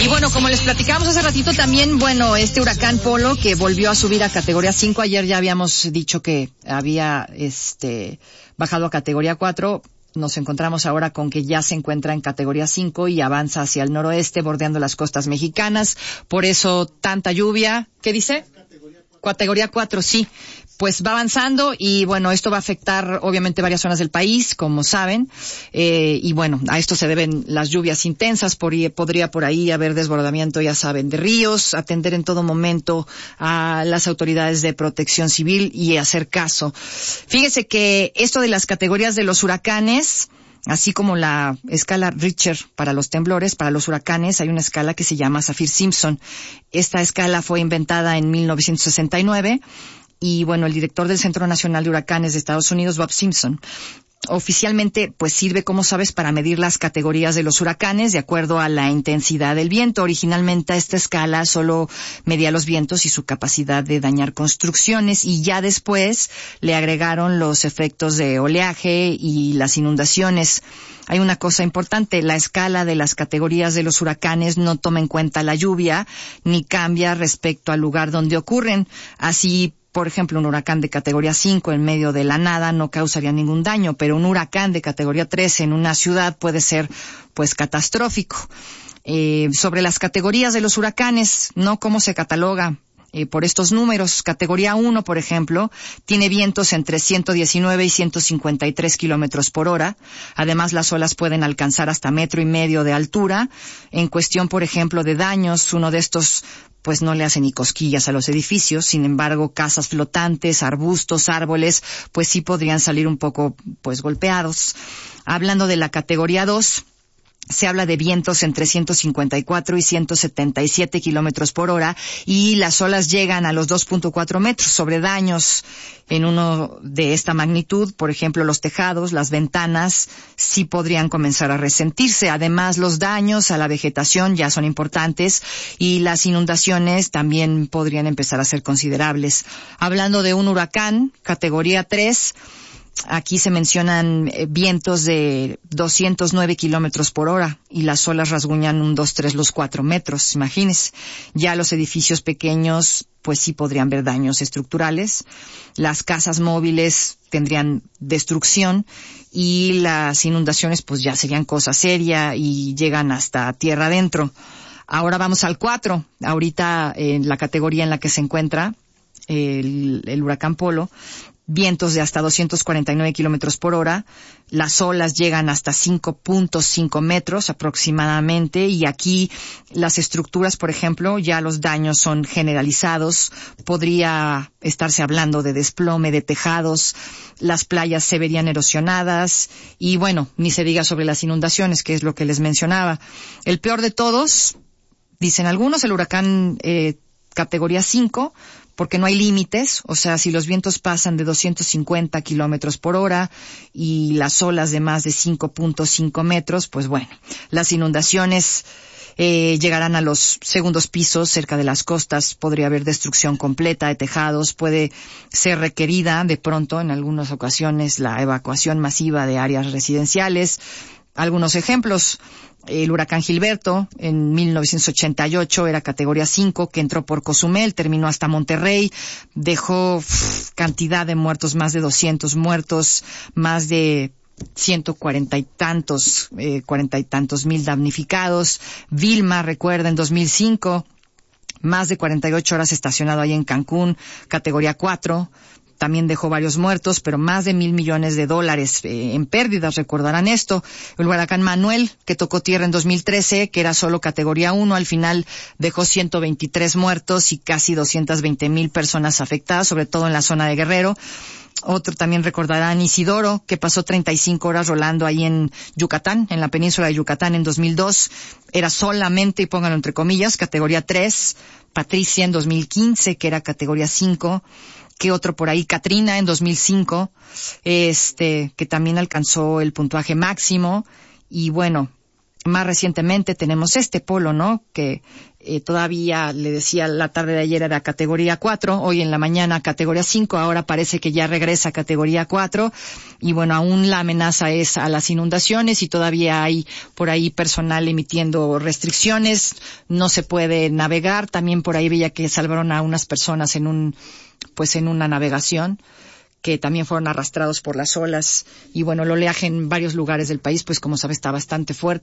Y bueno, como les platicamos hace ratito también, bueno, este huracán Polo que volvió a subir a categoría 5, ayer ya habíamos dicho que había bajado a categoría 4. Nos encontramos ahora con que ya se encuentra en categoría 5 y avanza hacia el noroeste, bordeando las costas mexicanas. Por eso tanta lluvia. ¿Qué dice? Categoría 4, sí. Pues va avanzando y bueno, esto va a afectar obviamente varias zonas del país, como saben, y bueno, a esto se deben las lluvias intensas, podría por ahí haber desbordamiento, ya saben, de ríos, atender en todo momento a las autoridades de protección civil y hacer caso. Fíjese que esto de las categorías de los huracanes, así como la escala Richter para los temblores, para los huracanes hay una escala que se llama Saffir-Simpson. Esta escala fue inventada en 1969 y bueno, el director del Centro Nacional de Huracanes de Estados Unidos, Bob Simpson, oficialmente pues sirve, como sabes, para medir las categorías de los huracanes de acuerdo a la intensidad del viento. Originalmente esta escala solo medía los vientos y su capacidad de dañar construcciones y ya después le agregaron los efectos de oleaje y las inundaciones. Hay una cosa importante, la escala de las categorías de los huracanes no toma en cuenta la lluvia ni cambia respecto al lugar donde ocurren. Así, por ejemplo, un huracán de categoría 5 en medio de la nada no causaría ningún daño, pero un huracán de categoría 3 en una ciudad puede ser, pues, catastrófico. Sobre las categorías de los huracanes, ¿no? ¿Cómo se cataloga? Por estos números, categoría 1, por ejemplo, tiene vientos entre 119 y 153 kilómetros por hora. Además, las olas pueden alcanzar hasta 1,5 metros de altura. En cuestión, por ejemplo, de daños, uno de estos pues no le hace ni cosquillas a los edificios. Sin embargo, casas flotantes, arbustos, árboles, pues sí podrían salir un poco, pues, golpeados. Hablando de la categoría 2, se habla de vientos entre 154 y 177 kilómetros por hora y las olas llegan a los 2.4 metros. Sobre daños en uno de esta magnitud, por ejemplo, los tejados, las ventanas, sí podrían comenzar a resentirse. Además, los daños a la vegetación ya son importantes y las inundaciones también podrían empezar a ser considerables. Hablando de un huracán, categoría 3, aquí se mencionan vientos de 209 kilómetros por hora y las olas rasguñan un 2, 3, los 4 metros, imagínense. Ya los edificios pequeños, pues sí podrían ver daños estructurales. Las casas móviles tendrían destrucción y las inundaciones pues ya serían cosa seria y llegan hasta tierra adentro. Ahora vamos al 4, ahorita en la categoría en la que se encuentra el huracán Polo. Vientos de hasta 249 kilómetros por hora, las olas llegan hasta 5.5 metros aproximadamente y aquí las estructuras, por ejemplo, ya los daños son generalizados, podría estarse hablando de desplome de tejados, las playas se verían erosionadas y bueno, ni se diga sobre las inundaciones, que es lo que les mencionaba. El peor de todos, dicen algunos, el huracán categoría 5, porque no hay límites, o sea, si los vientos pasan de 250 kilómetros por hora y las olas de más de 5.5 metros, pues bueno, las inundaciones llegarán a los segundos pisos cerca de las costas, podría haber destrucción completa de tejados, puede ser requerida de pronto en algunas ocasiones la evacuación masiva de áreas residenciales. Algunos ejemplos: el huracán Gilberto en 1988 era categoría 5, que entró por Cozumel, terminó hasta Monterrey, dejó cantidad de muertos, más de 200 muertos, más de 140 y tantos, 40 y tantos mil damnificados. Vilma, recuerda, en 2005, más de 48 horas estacionado ahí en Cancún, categoría 4. También dejó varios muertos, pero más de $1,000 millones en pérdidas, recordarán esto. El huracán Manuel, que tocó tierra en 2013, que era solo categoría 1, al final dejó 123 muertos y casi 220,000 personas afectadas, sobre todo en la zona de Guerrero. Otro también recordarán Isidoro, que pasó 35 horas rolando ahí en Yucatán, en la península de Yucatán en 2002. Era solamente, y pónganlo entre comillas, categoría 3. Patricia en 2015, que era categoría 5. ¿Qué otro por ahí? Katrina en 2005, que también alcanzó el puntuaje máximo. Y bueno, más recientemente tenemos este polo, ¿no? Que todavía, le decía, la tarde de ayer era categoría 4, hoy en la mañana categoría 5, ahora parece que ya regresa a categoría 4, y bueno, aún la amenaza es a las inundaciones y todavía hay por ahí personal emitiendo restricciones, no se puede navegar, también por ahí veía que salvaron a unas personas en una navegación, que también fueron arrastrados por las olas, y bueno, el oleaje en varios lugares del país, pues como sabe, está bastante fuerte.